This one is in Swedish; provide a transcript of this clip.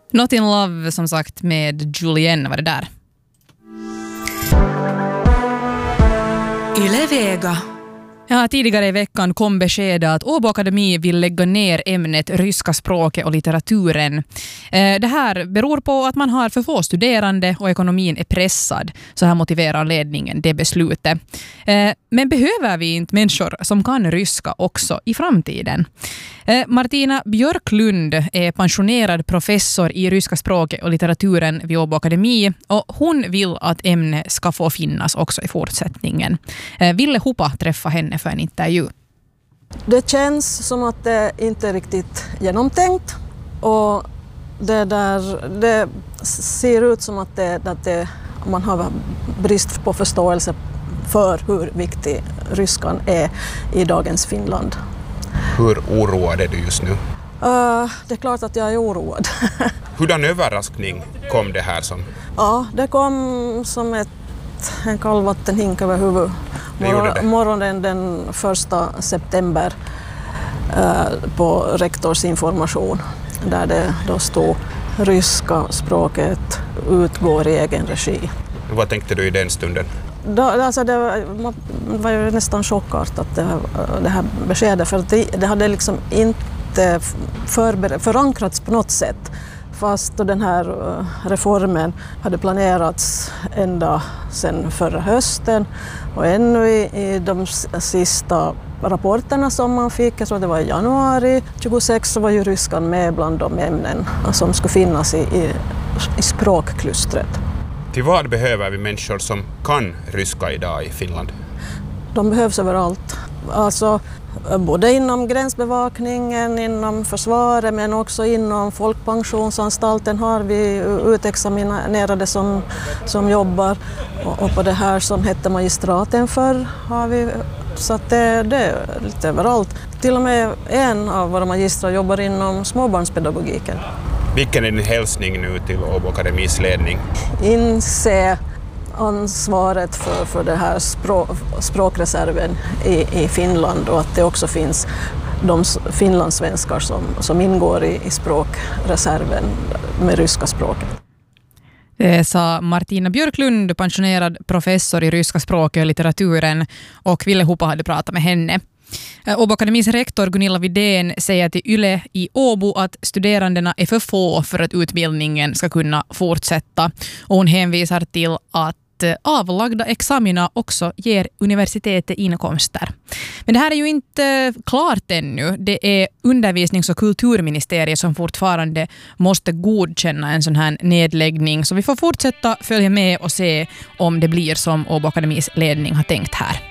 Not in Love, som sagt, med Julien var det där. Yle Vega. Ja, tidigare i veckan kom beskedet att Åbo Akademi vill lägga ner ämnet ryska språket och litteraturen. Det här beror på att man har för få studerande och ekonomin är pressad. Så här motiverar ledningen det beslutet. Men behöver vi inte människor som kan ryska också i framtiden? Martina Björklund är pensionerad professor i ryska språket och litteraturen vid Åbo Akademi, och hon vill att ämnet ska få finnas också i fortsättningen. Ville Huppa träffa henne för en intervju. Det känns som att det inte är riktigt genomtänkt, och det ser ut som att man har brist på förståelse för hur viktig ryskan är i dagens Finland. Hur oroad är du just nu? Det är klart att jag är oroad. Hurdan överraskning kom det här som? Ja, det kom som en kallvattenhink över huvudet. Morgonen den 1 september på rektorsinformation, där det då stod ryska språket utgår i egen regi. Vad tänkte du i den stunden? Det var ju nästan chockartat det här beskedet, för att det hade liksom inte förankrats på något sätt. Fast den här reformen hade planerats ända sedan förra hösten, och ännu i de sista rapporterna som man fick, jag tror det var i januari 26, så var ju ryskan med bland de ämnen som skulle finnas i språkklustret. Till vad behöver vi människor som kan ryska idag i Finland? De behövs överallt. Alltså, både inom gränsbevakningen, inom försvaret, men också inom folkpensionsanstalten har vi utexaminerade som jobbar. Och på det här som hette magistraten förr har vi, så att det är lite överallt. Till och med en av våra magistrar jobbar inom småbarnspedagogiken. Vilken är din hälsning nu till Åbo Akademis ledning? Inse ansvaret för det här språkreserven i Finland, och att det också finns de finlandssvenskar som ingår i språkreserven med ryska språket. Det sa Martina Björklund, pensionerad professor i ryska språket och litteraturen, och Ville Huppa hade pratat med henne. Åbo Akademis rektor Gunilla Widén säger till Yle i Åbo att studerandena är för få för att utbildningen ska kunna fortsätta. Och hon hänvisar till att avlagda examina också ger universitetet inkomster. Men det här är ju inte klart ännu. Det är undervisnings- och kulturministeriet som fortfarande måste godkänna en sån här nedläggning. Så vi får fortsätta följa med och se om det blir som Åbo Akademis ledning har tänkt här.